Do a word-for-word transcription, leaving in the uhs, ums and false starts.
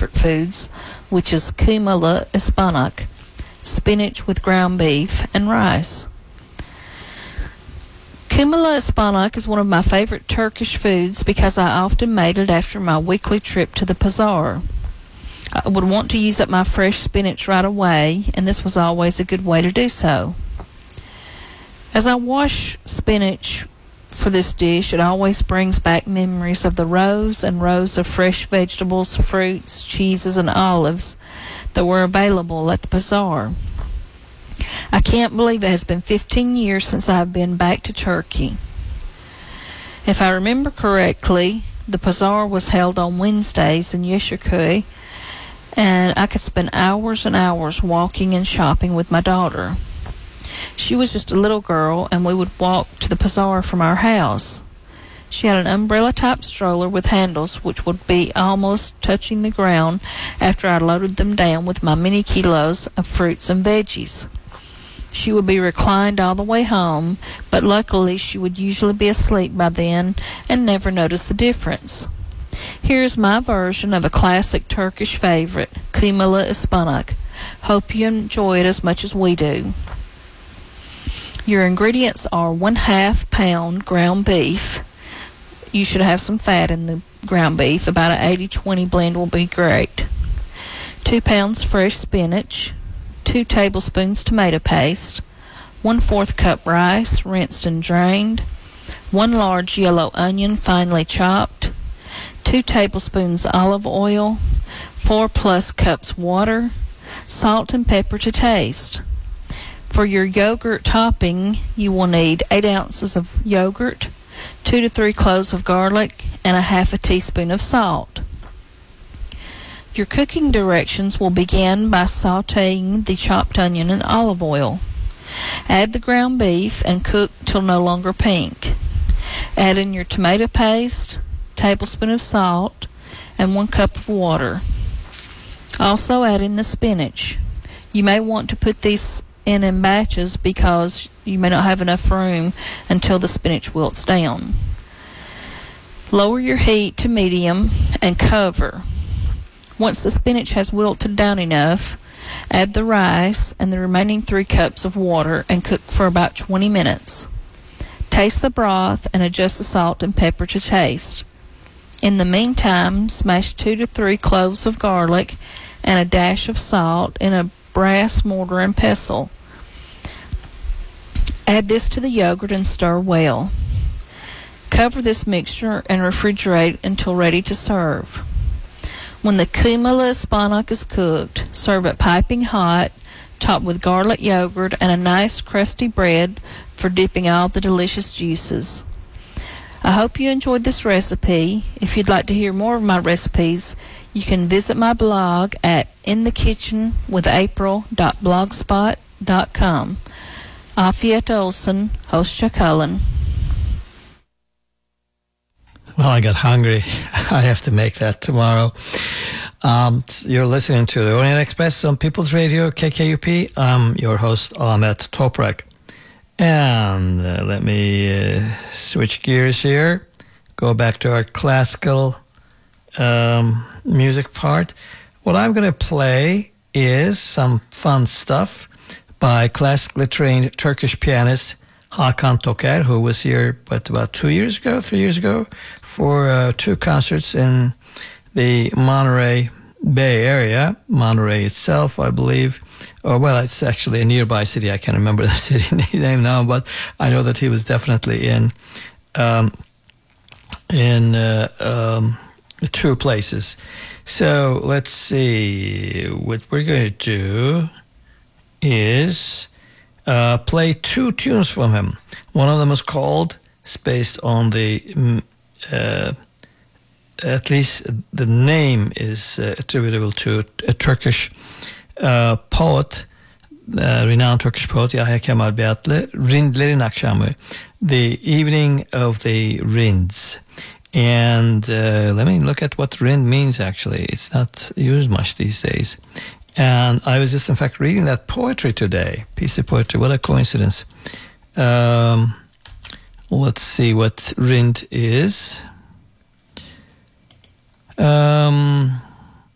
favorite foods, which is kıymalı ıspanak, spinach with ground beef, and rice. Kıymalı ıspanak is one of my favorite Turkish foods because I often made it after my weekly trip to the pazar. I would want to use up my fresh spinach right away, and this was always a good way to do so. As I wash spinach for this dish, it always brings back memories of the rows and rows of fresh vegetables, fruits, cheeses, and olives that were available at the bazaar. I can't believe it has been fifteen years since I've been back to Turkey. If I remember correctly, the bazaar was held on Wednesdays in Yeşilköy, and I could spend hours and hours walking and shopping with my daughter. She was just a little girl, and we would walk to the bazaar from our house. She had an umbrella-type stroller with handles which would be almost touching the ground after I loaded them down with my many kilos of fruits and veggies. She would be reclined all the way home, but luckily she would usually be asleep by then and never notice the difference. Here's my version of a classic Turkish favorite, kıymalı ıspanak. Hope you enjoy it as much as we do. Your ingredients are one half pound ground beef. You should have some fat in the ground beef. About an eighty twenty blend will be great. Two pounds fresh spinach. Two tablespoons tomato paste. One-fourth cup rice, rinsed and drained. One large yellow onion, finely chopped. Two tablespoons olive oil. Four plus cups water. Salt and pepper to taste. For your yogurt topping, you will need eight ounces of yogurt, two to three cloves of garlic, and a half a teaspoon of salt. Your cooking directions will begin by sautéing the chopped onion in olive oil. Add the ground beef and cook till no longer pink. Add in your tomato paste, tablespoon of salt, and one cup of water. Also add in the spinach. You may want to put these in in batches because you may not have enough room until the spinach wilts down. Lower your heat to medium and cover. Once the spinach has wilted down enough, add the rice and the remaining three cups of water and cook for about twenty minutes. Taste the broth and adjust the salt and pepper to taste. In the meantime, smash two to three cloves of garlic and a dash of salt in a brass mortar and pestle. Add this to the yogurt and stir well. Cover this mixture and refrigerate until ready to serve. When the kıymalı ıspanak is cooked, serve it piping hot, topped with garlic yogurt and a nice crusty bread for dipping all the delicious juices. I hope you enjoyed this recipe. If you'd like to hear more of my recipes, you can visit my blog at in the kitchen with april dot blogspot dot com. Afiyet olsun, hoşça kalın. Well, I got hungry. I have to make that tomorrow. Um, you're listening to the Orient Express on People's Radio, K K U P. I'm your host, Ahmet Toprak. And uh, let me uh, switch gears here. Go back to our classical um, music part. What I'm going to play is some fun stuff by classically trained Turkish pianist Hakan Toker, who was here but about two years ago, three years ago, for uh, two concerts in the Monterey Bay Area. Monterey itself, I believe, or well, it's actually a nearby city. I can't remember the city name now, but I know that he was definitely in um, in uh, um, two places. So let's see. What we're going to do is uh, play two tunes from him. One of them is called, it's based on the, uh, at least the name is uh, attributable to a Turkish uh, poet, uh, renowned Turkish poet Yahya Kemal Beyatlı, Rindlerin Akşamı, the evening of the Rinds. And uh, let me look at what Rind means, actually. It's not used much these days. And I was just, in fact, reading that poetry today, piece of poetry. What a coincidence. Um, let's see what Rind is. Um,